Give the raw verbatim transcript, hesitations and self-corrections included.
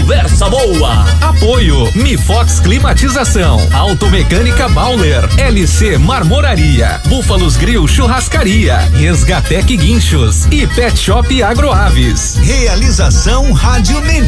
conversa boa. Apoio Mifox Climatização, Automecânica Bauler, L C Marmoraria, Búfalos Grill Churrascaria, Resgatec Guinchos e Pet Shop Agroaves. Realização Rádio Nenê.